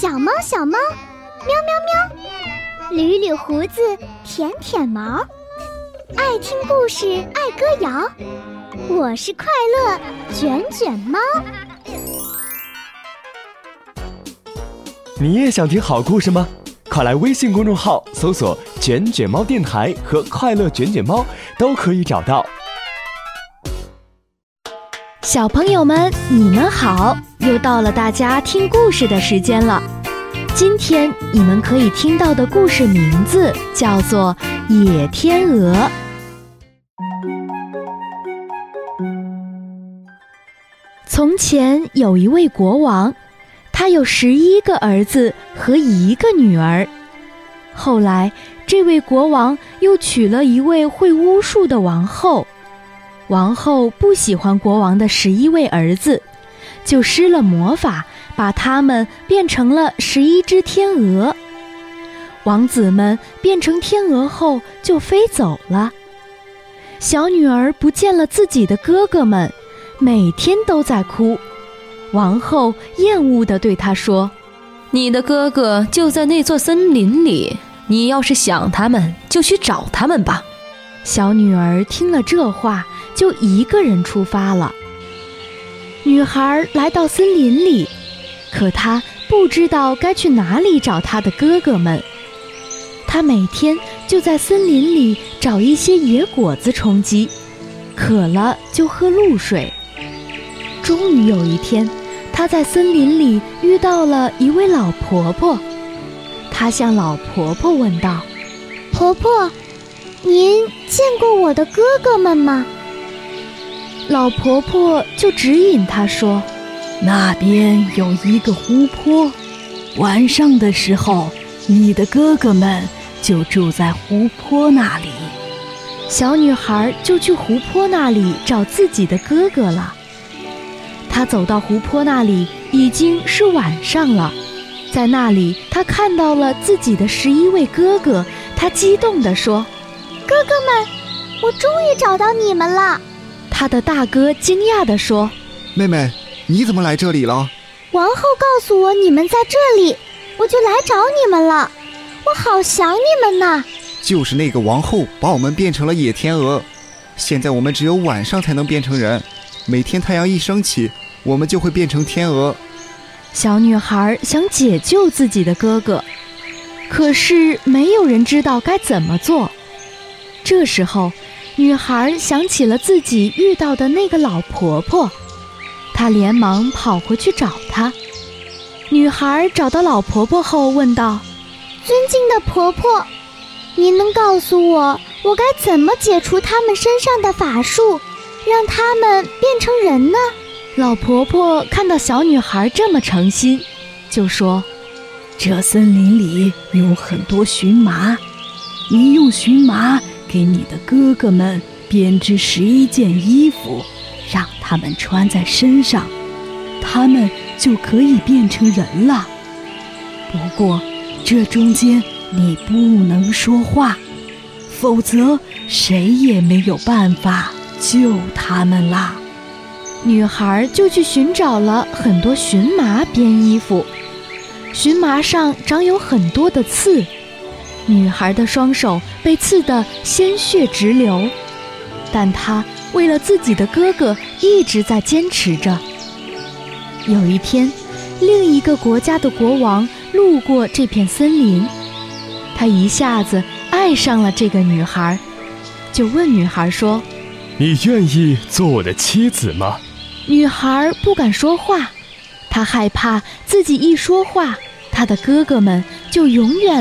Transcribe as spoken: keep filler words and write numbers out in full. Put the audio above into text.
小猫小猫，喵喵喵，捋捋胡子，舔舔毛，爱听故事，爱歌谣，我是快乐卷卷猫。 你也想听好故事吗？快来微信公众号搜索卷卷猫电台和快乐卷卷猫，都可以找到。 小朋友们，你们好，又到了大家听故事的时间了。今天你们可以听到的故事名字叫做《野天鹅》。从前有一位国王，他有十一个儿子和一个女儿。后来，这位国王又娶了一位会巫术的王后。王后不喜欢国王的十一位儿子，就施了魔法，把他们变成了十一只天鹅。王子们变成天鹅后就飞走了。小女儿不见了自己的哥哥们，每天都在哭。王后厌恶地对她说：“ 你的哥哥就在那座森林里，你要是想他们，就去找他们吧。” 小女儿听了这话，就一个人出发了。女孩来到森林里，可她不知道该去哪里找她的哥哥们。她每天就在森林里找一些野果子充饥，渴了就喝露水。终于有一天，她在森林里遇到了一位老婆婆。她向老婆婆问道：“ 婆婆，您见过我的哥哥们吗？” 老婆婆就指引她说：“ 那边有一个湖泊，晚上的时候，你的哥哥们就住在湖泊那里。” 小女孩就去湖泊那里找自己的哥哥了。她走到湖泊那里，已经是晚上了。在那里，她看到了自己的十一位哥哥，她激动地说：“ 哥哥们，我终于找到你们了！” 他的大哥惊讶地说：“ 妹妹，你怎么来这里了？” 王后告诉我你们在这里，我就来找你们了。我好想你们呐！ 就是那个王后把我们变成了野天鹅，现在我们只有晚上才能变成人，每天太阳一升起，我们就会变成天鹅。 小女孩想解救自己的哥哥，可是没有人知道该怎么做。这时候，女孩想起了自己遇到的那个老婆婆，她连忙跑回去找她。女孩找到老婆婆后问道：“ 尊敬的婆婆，您能告诉我，我该怎么解除他们身上的法术，让他们变成人呢？” 老婆婆看到小女孩这么诚心，就说：“ 这森林里有很多荨麻，你用荨麻给你的哥哥们编织十一件衣服，让他们穿在身上，他们就可以变成人了。不过这中间你不能说话，否则谁也没有办法救他们啦。” 女孩就去寻找了很多荨麻编衣服，荨麻上长有很多的刺，女孩的双手被刺得鲜血直流，但她为了自己的哥哥一直在坚持着。有一天，另一个国家的国王路过这片森林，他一下子爱上了这个女孩，就问女孩说：“ 你愿意做我的妻子吗？” 女孩不敢说话，她害怕自己一说话，她的哥哥们就永远